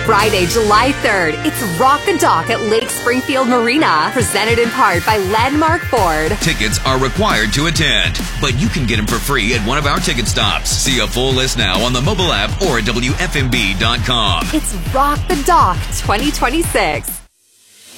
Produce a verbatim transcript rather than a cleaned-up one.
Friday, July third, it's Rock the Dock at Lake Springfield Marina, presented in part by Landmark Ford. Tickets are required to attend, but you can get them for free at one of our ticket stops. See a full list now on the mobile app or at W F M B dot com. It's Rock the Dock twenty twenty-six.